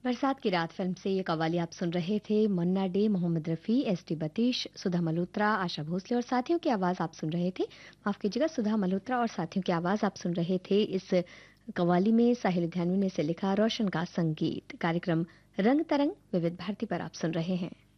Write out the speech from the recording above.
बरसात की रात फिल्म से ये कव्वाली आप सुन रहे थे। मन्ना डे, मोहम्मद रफ़ी, एसटी बतीश, सुधा मल्होत्रा, आशा भोसले और साथियों की आवाज़ आप सुन रहे थे। माफ़ कीजिएगा, सुधा मल्होत्रा और साथियों की आवाज़ आप सुन रहे थे। इस कव्वाली में साहिल लुधियानवी ने इसे लिखा, रोशन का संगीत। कार्यक्रम रंग तरंग विविध भारती पर आप सुन रहे हैं।